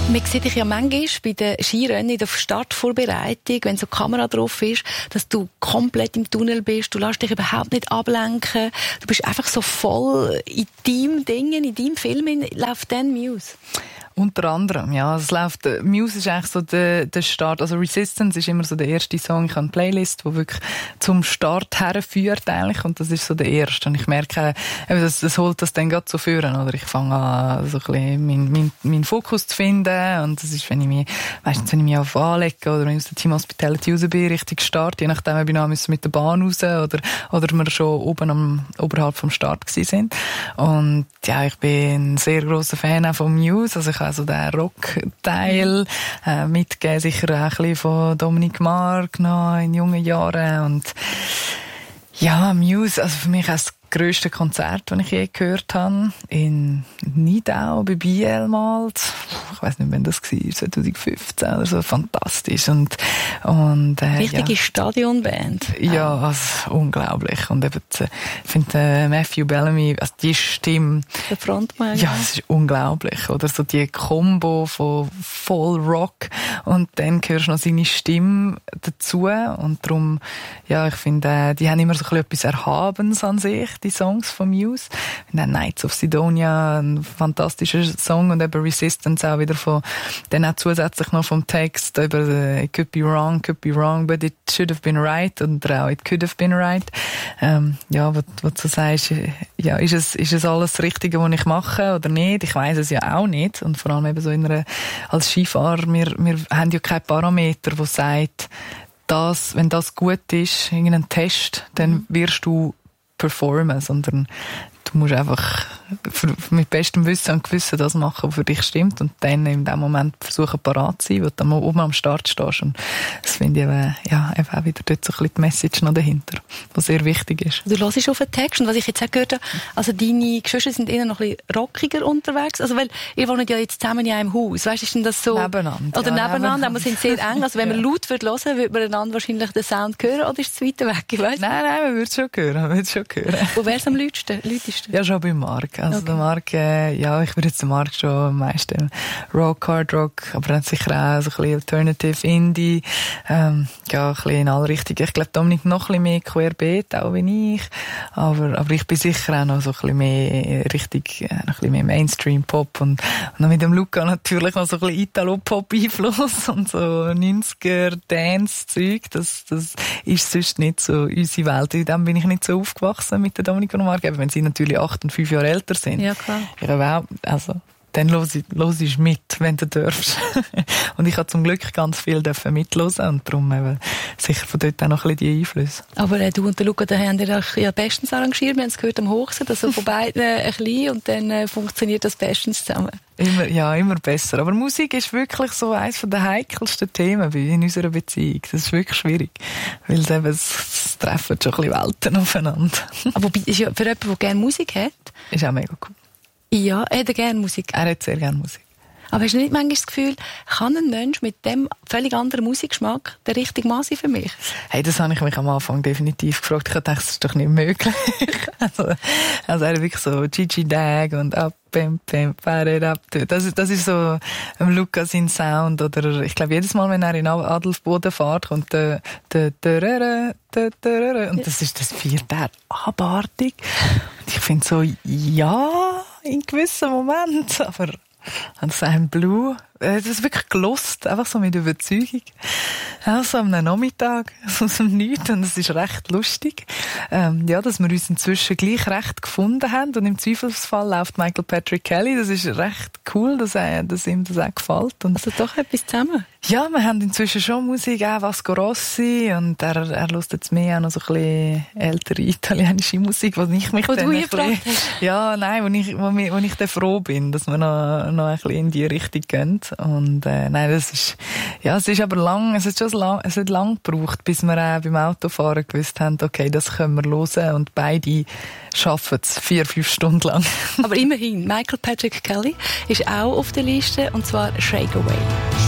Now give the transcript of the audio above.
Man sieht dich ja manchmal bei den Skirennen in der Startvorbereitung, wenn so eine Kamera drauf ist, dass du komplett im Tunnel bist, du lässt dich überhaupt nicht ablenken, du bist einfach so voll in deinem Ding, in deinem Film, läuft dann Muse. Unter anderem, ja. Es läuft, Muse ist eigentlich so der Start. Also Resistance ist immer so der erste Song. Ich habe eine Playlist, die wirklich zum Start herführt eigentlich. Und das ist so der erste. Und ich merke, das holt das dann gerade so führen, oder? Ich fange an, so ein bisschen meinen Fokus zu finden. Und das ist, wenn ich mich auf anlege, oder wenn ich aus der Team Hospitality raus bin, richtig Start. Je nachdem, ob ich noch mit der Bahn raus, oder wir schon oberhalb vom Start gewesen sind. Und ja, ich bin ein sehr grosser Fan auch von Muse. Also ich also den Rock-Teil mitgeben, sicher auch ein bisschen von Dominic Mark noch in jungen Jahren. Und ja, Muse, also für mich auch das grösste Konzert, das ich je gehört habe, in Nidau bei Biel mal. Ich weiss nicht, wann das war, 2015 oder so, fantastisch. Und richtige Stadionband. Ja, also unglaublich. Und eben, ich finde Matthew Bellamy, also die Stimme. Der Frontmann. Ja, es ist unglaublich. Oder so die Kombo von voll Rock und dann hörst du noch seine Stimme dazu. Und darum, ja, ich finde, die haben immer so ein bisschen etwas Erhabenes an sich, die Songs von Muse. Und dann Nights of Sidonia, ein fantastischer Song, und eben Resistance auch wieder dann auch zusätzlich noch vom Text über it could be wrong, but it should have been right, und auch it could have been right. Ja, was du sagst, ja, ist es alles das Richtige, was ich mache oder nicht? Ich weiss es ja auch nicht. Und vor allem eben so als Skifahrer, wir haben ja keinen Parameter, der sagt, wenn das gut ist, irgendein Test, dann wirst du performen, sondern du musst einfach mit bestem Wissen und Gewissen das machen, was für dich stimmt, und dann in dem Moment versuchen, parat zu sein, wo du dann oben am Start stehst. Und das finde ich eben auch wieder dort so ein bisschen die Message noch dahinter, was sehr wichtig ist. Du hörst auf den Text, und was ich jetzt auch gehört habe, also deine Geschwister sind eher noch ein bisschen rockiger unterwegs, also weil ihr wohnt ja jetzt zusammen in einem Haus, weißt du, ist denn das so? Nebeneinander. Oder nebeneinander, aber wir sind sehr eng, also wenn man laut hören würde, würde man einander wahrscheinlich den Sound hören, oder ist es weiter weg? Ich weiss Nein, man würde es schon hören. Wo wäre es am lautesten? Ja, schon bei Mark. Also okay. Der Mark, ja, ich würde jetzt den Mark schon am meisten Rock, Hard Rock, aber dann sicher auch so ein bisschen Alternative, Indie, ja, ein bisschen in alle Richtungen. Ich glaube, Dominik noch ein bisschen mehr querbeet, auch wie ich, aber ich bin sicher auch noch so ein bisschen mehr richtig, noch ein bisschen mehr Mainstream-Pop, und noch mit dem Luca natürlich noch so ein bisschen Italo-Pop-Einfluss und so 90er-Dance-Zeug, das ist sonst nicht so unsere Welt. In dem bin ich nicht so aufgewachsen mit der Dominik und Mark, wenn sie natürlich 8 und 5 Jahre älter sind. Ja, klar. Dann los ich mit, wenn du darfst. Und ich habe zum Glück ganz viel mithören, und darum eben sicher von dort auch noch ein bisschen die Einflüsse. Aber du und der Luca, da haben ihr euch ja bestens arrangiert. Wir haben es gehört am Hochsee, also von beiden ein bisschen, und dann funktioniert das bestens zusammen. Immer besser. Aber Musik ist wirklich so eines der heikelsten Themen in unserer Beziehung. Das ist wirklich schwierig. Weil es treffen schon ein bisschen Welten aufeinander. Aber ist ja für jemanden, der gerne Musik hat, ist auch mega cool. Ja, hat er gerne Musik? Er hat sehr gerne Musik. Aber hast du nicht manchmal das Gefühl, kann ein Mensch mit dem völlig anderen Musikgeschmack der richtige Mann sein für mich? Hey, das habe ich mich am Anfang definitiv gefragt. Ich dachte, das ist doch nicht möglich. Also er hat wirklich so Gigi Dag und Up, Pim, Pim, Fire It Up. Das ist so Lukas sein Sound. Oder ich glaube, jedes Mal, wenn er in Adelboden fährt, kommt und das feiert er abartig. Und ich finde so, ja, in gewissen Momenten, aber an seinem Blue, das ist wirklich gelost, einfach so mit Überzeugung. Auch so am Nachmittag, aus dem Nichts, und es ist recht lustig, ja, dass wir uns inzwischen gleich recht gefunden haben, und im Zweifelsfall läuft Michael Patrick Kelly, das ist recht cool, dass ihm das auch gefällt. Und also doch etwas zusammen? Ja, wir haben inzwischen schon Musik, auch Vasco Rossi, und er hört jetzt mehr auch noch so ein bisschen ältere italienische Musik, wo ich mich dann ja, nein, wo ich dann froh bin, dass wir noch ein bisschen in die Richtung gehen. Und nein, es ist aber lang, es hat lang gebraucht, bis wir beim Autofahren gewusst haben, okay, das können wir hören, und beide schaffen es 4-5 Stunden lang. Aber immerhin, Michael Patrick Kelly ist auch auf der Liste, und zwar Shake Away.